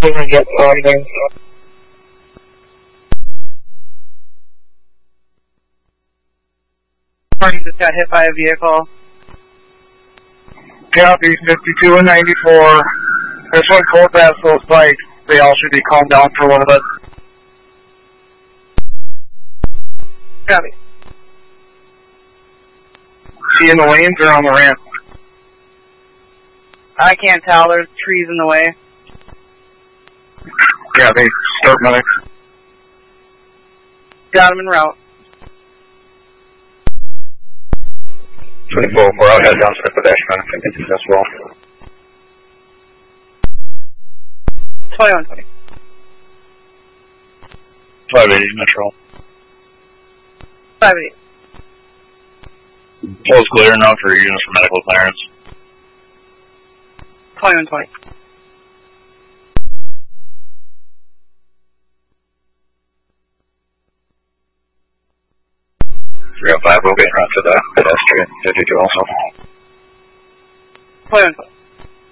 Didn't get anything. Morning, just got hit by a vehicle. Copy, 52 and 94. This one cold past those spikes. They all should be calmed down for a little bit. Copy. See in the lanes or on the ramp? I can't tell. There's trees in the way. Copy, start medics. Got him en route. 24, we're out, head down to the pedestrian, I think it's as well. 2120. 580 Metro. 580. Close clear now for units for medical clearance. 2120. 305, we'll get around to the pedestrian, 52 also. 2120.